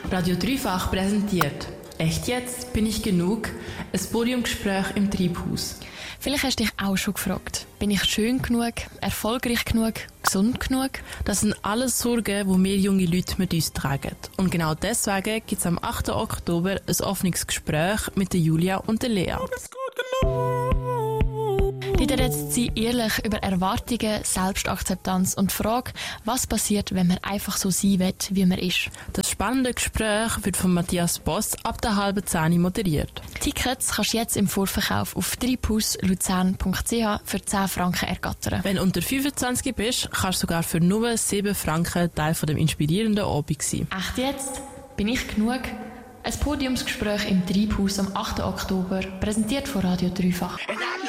Radio Dreifach präsentiert «Echt jetzt? Bin ich genug?» Ein Podiumgespräch im Treibhaus. Vielleicht hast du dich auch schon gefragt, bin ich schön genug, erfolgreich genug, gesund genug? Das sind alles Sorgen, die wir junge Leute mit uns tragen. Und genau deswegen gibt es am 8. Oktober ein offenes Gespräch mit der Julia und der Lea. Die redet sie ehrlich über Erwartungen, Selbstakzeptanz und die Frage, was passiert, wenn man einfach so sein will, wie man ist. Das spannende Gespräch wird von Matthias Boss ab der 9:30 moderiert. Tickets kannst du jetzt im Vorverkauf auf treibhausluzern.ch für 10 Franken ergattern. Wenn du unter 25 bist, kannst du sogar für nur 7 Franken Teil von dem inspirierenden Abend sein. Echt jetzt? Bin ich genug? Ein Podiumsgespräch im Treibhaus am 8. Oktober, präsentiert von Radio Dreifach.